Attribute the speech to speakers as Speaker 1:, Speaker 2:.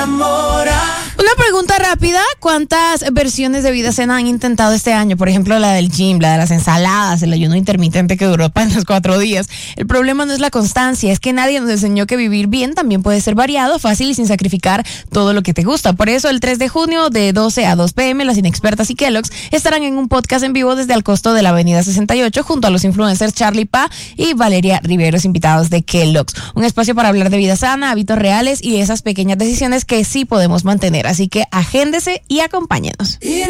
Speaker 1: Una pregunta rápida, ¿cuántas versiones de Vida Sana han intentado este año? Por ejemplo, la del gym, la de las ensaladas, el ayuno intermitente que duró apenas 4 días. El problema no es la constancia, es que nadie nos enseñó que vivir bien también puede ser variado, fácil y sin sacrificar todo lo que te gusta. Por eso el 3 de junio de 12 a 2 p.m. las Inexpertas y Kellogg's estarán en un podcast en vivo desde el costo de la Avenida 68 junto a los influencers Charlie Pa y Valeria Riveros, invitados de Kellogg's. Un espacio para hablar de vida sana, hábitos reales y esas pequeñas decisiones que sí podemos mantener. Así que agéndese y acompáñenos.